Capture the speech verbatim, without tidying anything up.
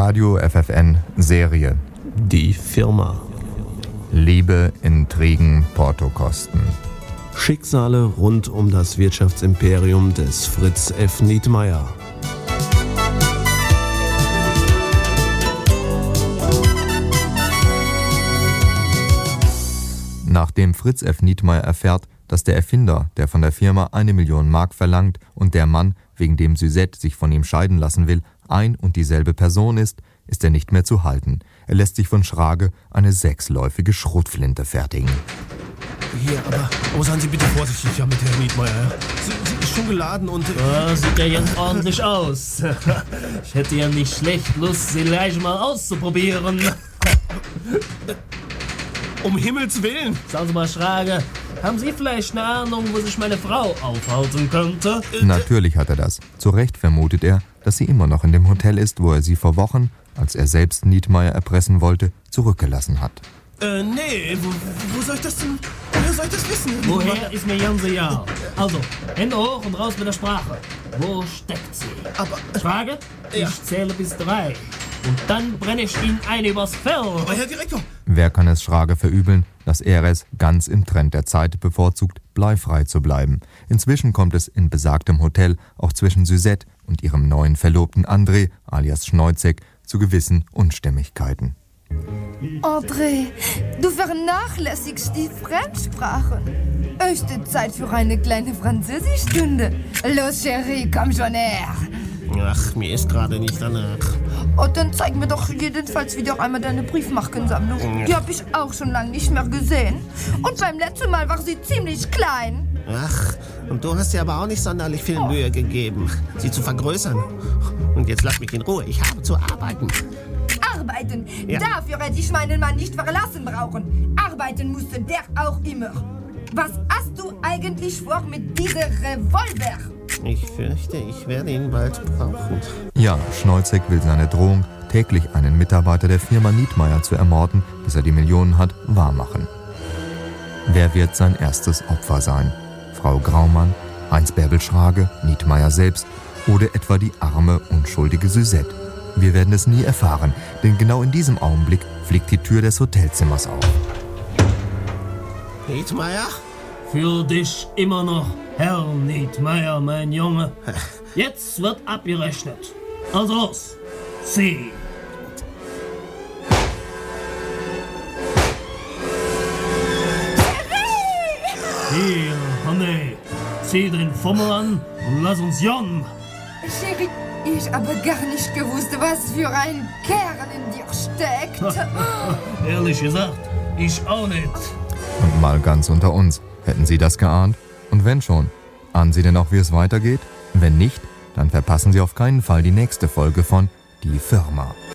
Radio F F N Serie. Die Firma. Liebe, Intrigen, Portokosten. Schicksale rund um das Wirtschaftsimperium des Fritz F. Nietmeyer. Nachdem Fritz F. Nietmeyer erfährt, dass der Erfinder, der von der Firma eine Million Mark verlangt, und der Mann, wegen dem Suzette sich von ihm scheiden lassen will, ein und dieselbe Person ist, ist er nicht mehr zu halten. Er lässt sich von Schrage eine sechsläufige Schrotflinte fertigen. Hier, aber oh, seien Sie bitte vorsichtig ja, mit Herrn Nietmeyer. Sie, sie ist schon geladen und... Ja, sieht ja jetzt ordentlich aus. Ich hätte ja nicht schlecht Lust, sie gleich mal auszuprobieren. Um Himmels Willen! Sagen Sie mal, Schrage, haben Sie vielleicht eine Ahnung, wo sich meine Frau aufhalten könnte? Natürlich hat er das. Zu Recht vermutet er, dass sie immer noch in dem Hotel ist, wo er sie vor Wochen, als er selbst Nietmeyer erpressen wollte, zurückgelassen hat. Äh, nee, wo, wo soll ich das denn, woher soll ich das wissen? Woher ist mir ganz egal. Also, Hände hoch und raus mit der Sprache. Wo steckt sie? Aber... Schrage, ja. Ich zähle bis drei. Und dann brenne ich Ihnen ein übers Fell. Aber Herr Direktor... Wer kann es Schrage verübeln, dass er es, ganz im Trend der Zeit, bevorzugt, bleifrei zu bleiben? Inzwischen kommt es in besagtem Hotel auch zwischen Suzette und ihrem neuen Verlobten André, alias Schneuzek, zu gewissen Unstimmigkeiten. André, du vernachlässigst die Fremdsprachen. Höchste Zeit für eine kleine Französischstunde. Los, Chérie, komm schon her. Ach, mir ist gerade nicht danach. Oh, dann zeig mir doch jedenfalls wieder einmal deine Briefmarkensammlung. Die habe ich auch schon lange nicht mehr gesehen. Und beim letzten Mal war sie ziemlich klein. Ach, und du hast dir aber auch nicht sonderlich viel Mühe gegeben, sie zu vergrößern. Und jetzt lass mich in Ruhe, ich habe zu arbeiten. Arbeiten? Ja. Dafür hätte ich meinen Mann nicht verlassen brauchen. Arbeiten musste der auch immer. Was hast du eigentlich vor mit diesem Revolver? Ich fürchte, ich werde ihn bald brauchen. Ja, Schneuzek will seine Drohung, täglich einen Mitarbeiter der Firma Nietmeyer zu ermorden, bis er die Millionen hat, wahrmachen. Wer wird sein erstes Opfer sein? Frau Graumann, Heinz Bärbel Schrage, Nietmeyer selbst oder etwa die arme, unschuldige Suzette? Wir werden es nie erfahren, denn genau in diesem Augenblick fliegt die Tür des Hotelzimmers auf. Nietmeyer? Für dich immer noch, Herr Nietmeyer, mein Junge. Jetzt wird abgerechnet. Also los, zieh. Hier, Honey, zieh den Fummel an und lass uns jon. Chérie, ich habe gar nicht gewusst, was für ein Kerl in dir steckt. Ehrlich gesagt, ich auch nicht. Und mal ganz unter uns, hätten Sie das geahnt? Und wenn schon, ahnen Sie denn auch, wie es weitergeht? Wenn nicht, dann verpassen Sie auf keinen Fall die nächste Folge von Die Firma.